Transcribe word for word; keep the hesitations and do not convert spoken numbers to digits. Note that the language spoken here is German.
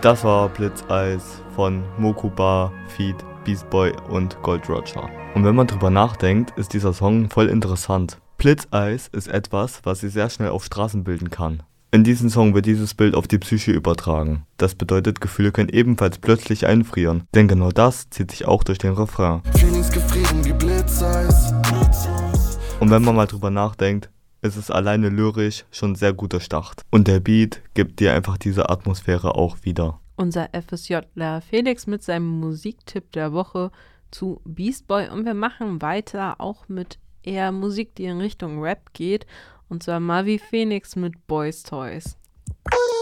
Das war Blitzeis von Mokuba, Feat, Beast Boy und Gold Roger. Und wenn man drüber nachdenkt, ist dieser Song voll interessant. Blitzeis ist etwas, was sich sehr schnell auf Straßen bilden kann. In diesem Song wird dieses Bild auf die Psyche übertragen. Das bedeutet, Gefühle können ebenfalls plötzlich einfrieren. Denn genau das zieht sich auch durch den Refrain. Feelings gefrieren wie Blitzeis. Und wenn man mal drüber nachdenkt, ist es alleine lyrisch schon sehr guter Start. Und der Beat gibt dir einfach diese Atmosphäre auch wieder. Unser FSJler Felix mit seinem Musiktipp der Woche zu Beast Boy. Und wir machen weiter auch mit eher Musik, die in Richtung Rap geht. Und zwar Mavi Phoenix mit Boys Toys.